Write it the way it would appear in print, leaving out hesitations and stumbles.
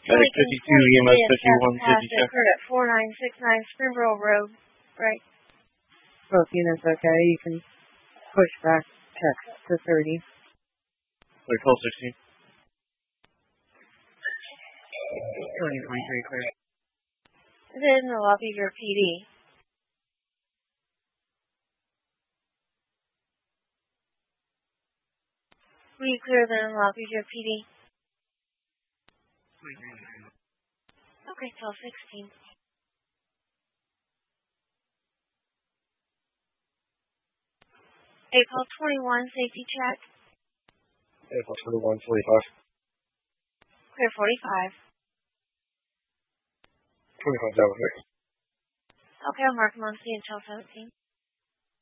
Medic 52, EMS 51, safety check. Occurred at 4969 Springboro Road, right? Both units okay. You can push back text to 30. Wait, 1216. 2023 clear. Is it in the lobby of your PD? Will you clear the lobby of your PD? Okay, 1216. April 21, safety check. April 21, 45. Clear 45. 25 down with me. Okay, I'll mark them on C until 17.